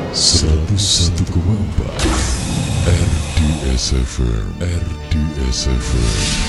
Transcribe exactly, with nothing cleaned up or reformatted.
seratus satu koma empat R D S F M R D S F M